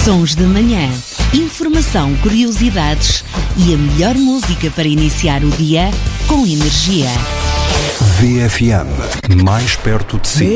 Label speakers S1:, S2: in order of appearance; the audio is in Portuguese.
S1: Sons da Manhã. Informação, curiosidades e a melhor música para iniciar o dia com energia.
S2: VFM, mais perto de si.